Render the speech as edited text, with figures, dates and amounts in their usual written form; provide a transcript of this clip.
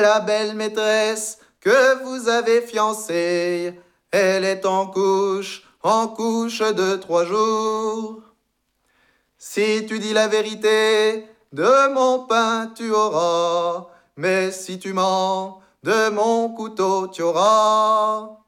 La belle maîtresse que vous avez fiancée, elle est en couche de 3 jours. Si tu dis la vérité, de mon pain tu auras, mais si tu mens, de mon couteau tu auras.